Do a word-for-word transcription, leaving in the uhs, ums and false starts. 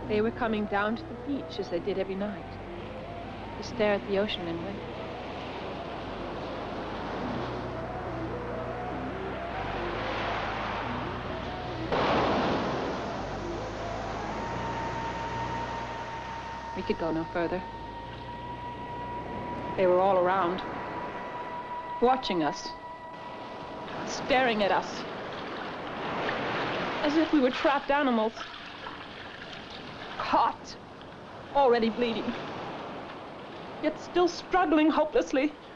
They were coming down to the beach as they did every night, to stare at the ocean and wait. We could go no further. They were all around, watching us, staring at us, as if we were trapped animals, caught, already bleeding, yet still struggling hopelessly.